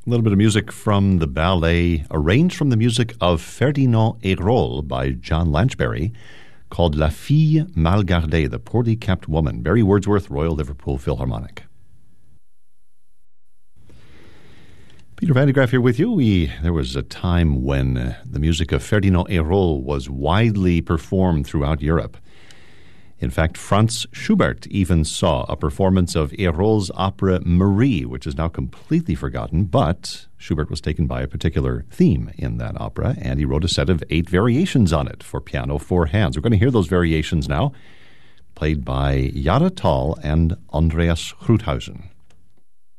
A little bit of music from the ballet, arranged from the music of Ferdinand Hérold by John Lanchbery, called La Fille Mal Gardée, the Poorly Kept Woman. Barry Wordsworth, Royal Liverpool Philharmonic. Peter Van de Graaff here with you. There was a time when the music of Ferdinand Hérold was widely performed throughout Europe. In fact, Franz Schubert even saw a performance of Hérold's opera Marie, which is now completely forgotten, but Schubert was taken by a particular theme in that opera, and he wrote a set of 8 variations on it for piano, 4 hands. We're going to hear those variations now, played by Jara Tall and Andreas Gruthausen.